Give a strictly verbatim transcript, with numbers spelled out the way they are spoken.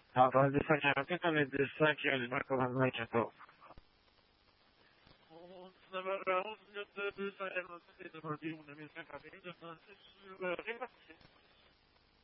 A rozliczenia rakieta między Straci a Limarkowem Majczatą. On zabrał z niego wtedy zajęło sobie do rodziny na miejsce kamienia, to znaczy, że